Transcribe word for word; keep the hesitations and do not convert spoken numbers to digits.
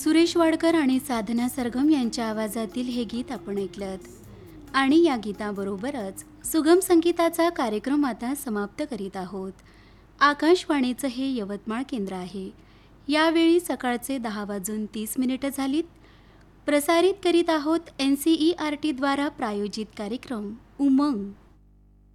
सुरेश वाडकर आणि साधना सरगम यांच्या आवाजातील हे गीत आपण ऐकलत. आणि या गीताबरोबरच सुगम संगीताचा कार्यक्रम आता समाप्त करीत आहोत. आकाशवाणीचं हे यवतमाळ केंद्र आहे. यावेळी सकाळचे दहा वाजून तीस मिनिटं झालीत. प्रसारित करीत आहोत एन सी ई आर टीद्वारा प्रायोजित कार्यक्रम उमंग.